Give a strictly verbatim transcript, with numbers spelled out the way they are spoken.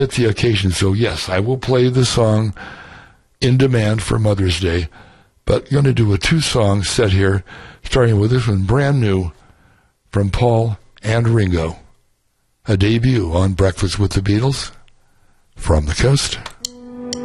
at the occasion. So yes, I will play the song In Demand for Mother's Day, but I'm going to do a two-song set here, starting with this one, brand new, from Paul and Ringo. A debut on Breakfast with the Beatles from the coast.